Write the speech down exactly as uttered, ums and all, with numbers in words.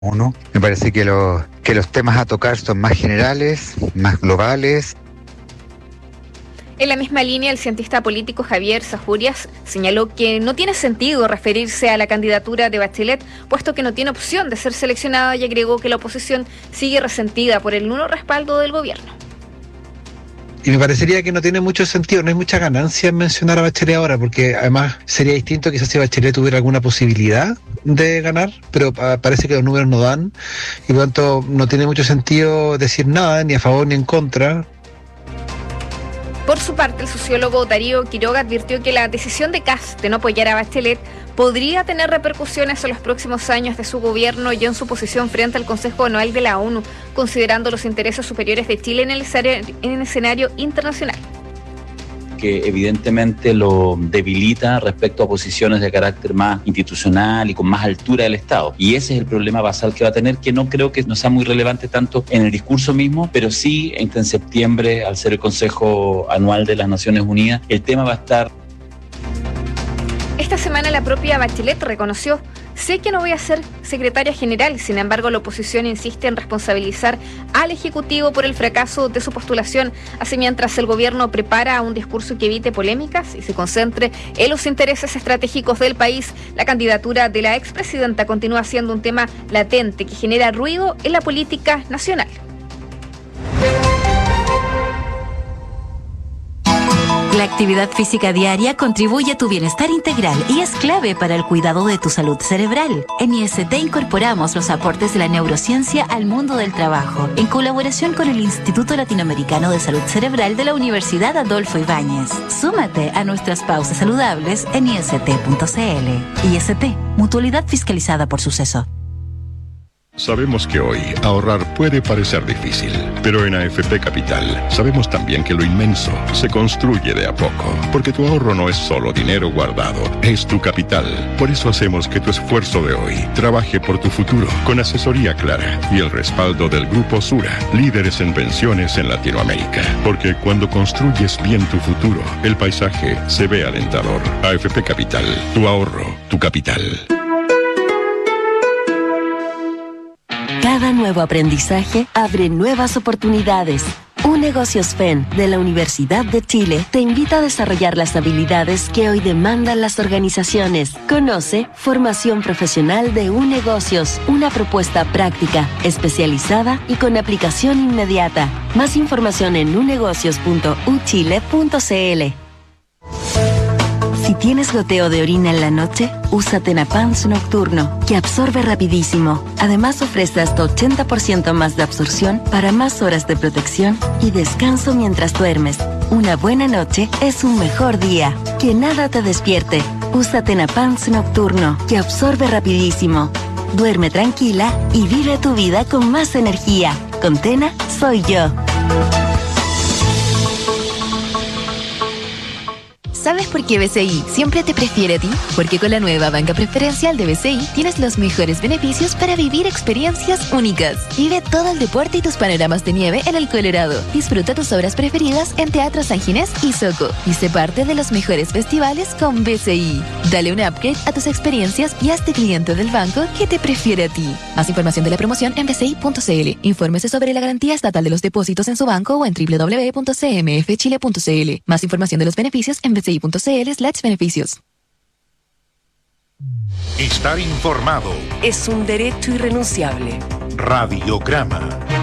Uno, me parece que, lo, que los temas a tocar son más generales, más globales. En la misma línea, el cientista político Javier Sajurias señaló que no tiene sentido referirse a la candidatura de Bachelet, puesto que no tiene opción de ser seleccionada, y agregó que la oposición sigue resentida por el nulo respaldo del gobierno. Y me parecería que no tiene mucho sentido, no hay mucha ganancia en mencionar a Bachelet ahora, porque además sería distinto quizás si Bachelet tuviera alguna posibilidad de ganar, pero parece que los números no dan, y por lo tanto no tiene mucho sentido decir nada, ni a favor ni en contra. Por su parte, el sociólogo Darío Quiroga advirtió que la decisión de Kast de no apoyar a Bachelet podría tener repercusiones en los próximos años de su gobierno y en su posición frente al Consejo Anual de la ONU, considerando los intereses superiores de Chile en el escenario, en el escenario internacional. Que evidentemente lo debilita respecto a posiciones de carácter más institucional y con más altura del Estado. Y ese es el problema basal que va a tener, que no creo que no sea muy relevante tanto en el discurso mismo, pero sí en que en septiembre, al ser el Consejo Anual de las Naciones Unidas, el tema va a estar. Esta semana la propia Bachelet reconoció: sé que no voy a ser secretaria general, sin embargo la oposición insiste en responsabilizar al Ejecutivo por el fracaso de su postulación, así mientras el gobierno prepara un discurso que evite polémicas y se concentre en los intereses estratégicos del país. La candidatura de la expresidenta continúa siendo un tema latente que genera ruido en la política nacional. La actividad física diaria contribuye a tu bienestar integral y es clave para el cuidado de tu salud cerebral. En I S T incorporamos los aportes de la neurociencia al mundo del trabajo, en colaboración con el Instituto Latinoamericano de Salud Cerebral de la Universidad Adolfo Ibáñez. Súmate a nuestras pausas saludables en I S T punto C L. I S T, mutualidad fiscalizada por Suceso. Sabemos que hoy ahorrar puede parecer difícil, pero en A F P Capital sabemos también que lo inmenso se construye de a poco, porque tu ahorro no es solo dinero guardado, es tu capital. Por eso hacemos que tu esfuerzo de hoy trabaje por tu futuro, con asesoría clara y el respaldo del Grupo Sura, líderes en pensiones en Latinoamérica. Porque cuando construyes bien tu futuro, el paisaje se ve alentador. A F P Capital, tu ahorro, tu capital. Cada nuevo aprendizaje abre nuevas oportunidades. UNegocios F E N de la Universidad de Chile te invita a desarrollar las habilidades que hoy demandan las organizaciones. Conoce Formación Profesional de UNegocios, una propuesta práctica, especializada y con aplicación inmediata. Más información en unegocios punto u chile punto c l. Si tienes goteo de orina en la noche, usa Tenapans Nocturno, que absorbe rapidísimo. Además ofrece hasta ochenta por ciento más de absorción para más horas de protección y descanso mientras duermes. Una buena noche es un mejor día. Que nada te despierte. Usa Tenapans Nocturno, que absorbe rapidísimo. Duerme tranquila y vive tu vida con más energía. Con Tena, soy yo. ¿Sabes por qué B C I siempre te prefiere a ti? Porque con la nueva banca preferencial de B C I tienes los mejores beneficios para vivir experiencias únicas. Vive todo el deporte y tus panoramas de nieve en el Colorado. Disfruta tus obras preferidas en Teatro San Ginés y Soco. Y sé parte de los mejores festivales con B C I. Dale un upgrade a tus experiencias y hazte cliente del banco que te prefiere a ti. Más información de la promoción en b c i punto c l. Infórmese sobre la garantía estatal de los depósitos en su banco o en w w w punto c m f chile punto c l. Más información de los beneficios en b c i punto c l slash beneficios. Estar informado es un derecho irrenunciable. Radiograma.